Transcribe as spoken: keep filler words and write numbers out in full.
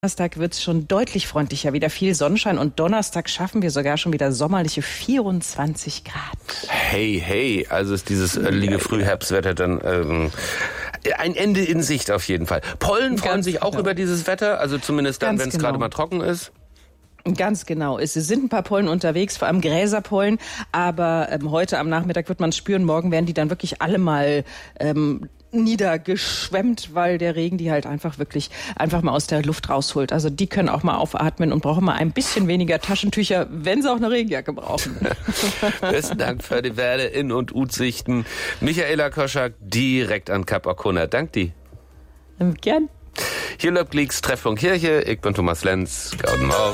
Donnerstag wird es schon deutlich freundlicher, wieder viel Sonnenschein und Donnerstag schaffen wir sogar schon wieder sommerliche vierundzwanzig Grad. Hey, hey, also ist dieses ölige Frühherbstwetter dann ähm, ein Ende in Sicht auf jeden Fall. Pollen freuen Ganz sich auch genau. über dieses Wetter, also zumindest dann, Ganz wenn es genau. gerade mal trocken ist. Ganz genau. Es sind ein paar Pollen unterwegs, vor allem Gräserpollen. Aber ähm, heute am Nachmittag wird man es spüren. Morgen werden die dann wirklich alle mal ähm, niedergeschwemmt, weil der Regen die halt einfach wirklich einfach mal aus der Luft rausholt. Also die können auch mal aufatmen und brauchen mal ein bisschen weniger Taschentücher, wenn sie auch eine Regenjacke brauchen. Besten Dank für die Werde in- und U-Sichten. Michaela Koschak direkt an Kap Arkona. Dank dir. Ähm, gern. Hier läuft Treffpunkt Kirche. Ich bin Thomas Lenz. Guten Morgen.